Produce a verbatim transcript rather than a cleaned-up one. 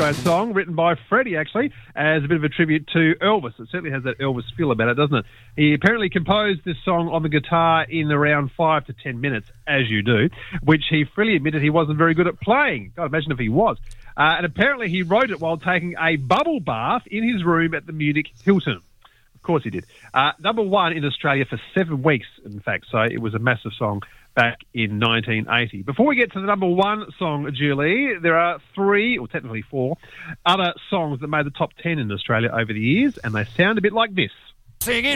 great song, written by Freddie, actually, as a bit of a tribute to Elvis. It certainly has that Elvis feel about it, doesn't it? He apparently composed this song on the guitar in around five to ten minutes, as you do, which he freely admitted he wasn't very good at playing. God, imagine if he was. Uh, and apparently he wrote it while taking a bubble bath in his room at the Munich Hilton. Of course he did. Uh, number one in Australia for seven weeks, in fact, so it was a massive song back in nineteen eighty. Before we get to the number one song, Julie, there are three, or technically four, other songs that made the top ten in Australia over the years, and they sound a bit like this. Singing.